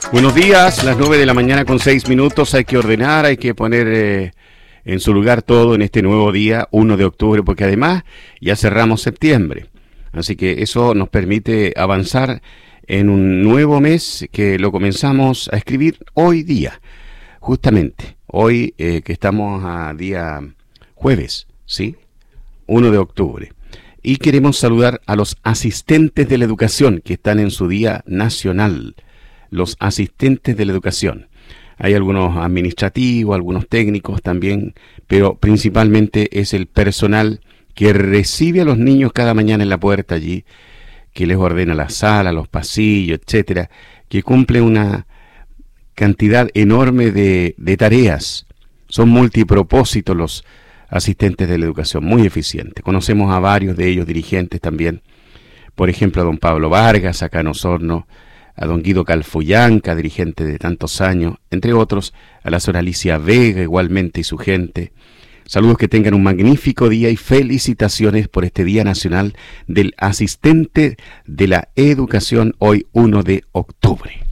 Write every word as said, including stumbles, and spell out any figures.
Buenos días, las nueve de la mañana con seis minutos. Hay que ordenar, hay que poner eh, en su lugar todo en este nuevo día, uno de octubre, porque además ya cerramos septiembre. Así que eso nos permite avanzar en un nuevo mes que lo comenzamos a escribir hoy día. Justamente, hoy eh, que estamos a día jueves, ¿sí? uno de octubre. Y queremos saludar a los asistentes de la educación que están en su día nacional. Los asistentes de la educación. Hay algunos administrativos, algunos técnicos también, pero principalmente es el personal que recibe a los niños cada mañana en la puerta allí, que les ordena la sala, los pasillos, etcétera, que cumple una cantidad enorme de, de tareas. Son multipropósitos los asistentes de la educación, muy eficientes. Conocemos a varios de ellos, dirigentes también. Por ejemplo, a don Pablo Vargas, acá en Osorno, a don Guido Calfuyanca, dirigente de tantos años, entre otros, a la señora Alicia Vega igualmente y su gente. Saludos, que tengan un magnífico día y felicitaciones por este Día Nacional del Asistente de la Educación, hoy uno de octubre.